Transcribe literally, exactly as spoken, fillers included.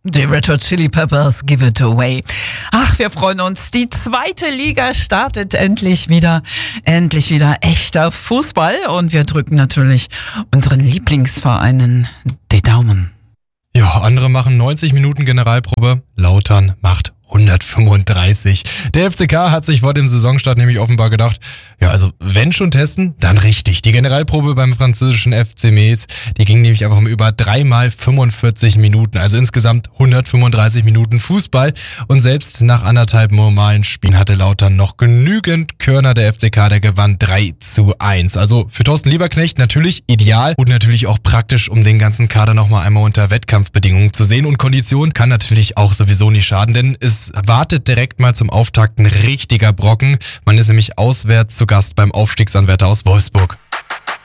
Die Red Hot Chili Peppers, Give It Away. Ach, wir freuen uns. Die zweite Liga startet endlich wieder. Endlich wieder echter Fußball. Und wir drücken natürlich unseren Lieblingsvereinen die Daumen. Ja, andere machen neunzig Minuten Generalprobe. Lautern macht hundertfünfunddreißig. Der F C K hat sich vor dem Saisonstart nämlich offenbar gedacht, ja, also wenn schon testen, dann richtig. Die Generalprobe beim französischen F C Metz, die ging nämlich einfach um über dreimal fünfundvierzig Minuten, also insgesamt hundertfünfunddreißig Minuten Fußball. Und selbst nach anderthalb normalen Spielen hatte Lautern noch genügend Körner. Der F C K, der gewann drei zu eins. Also für Thorsten Lieberknecht natürlich ideal und natürlich auch praktisch, um den ganzen Kader nochmal einmal unter Wettkampfbedingungen zu sehen. Und Kondition kann natürlich auch sowieso nicht schaden, denn es wartet direkt mal zum Auftakt ein richtiger Brocken. Man ist nämlich auswärts zu Gast beim Aufstiegsanwärter aus Wolfsburg.